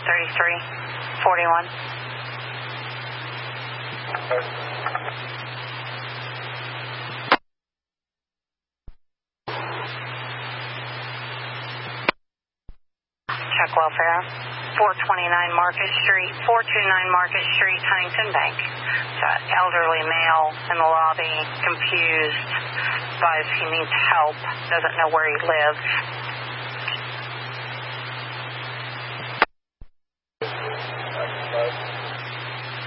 3341. Check welfare. 429 Market Street, 429 Market Street, Huntington Bank. It's an elderly male in the lobby, confused, advised he needs help, doesn't know where he lives.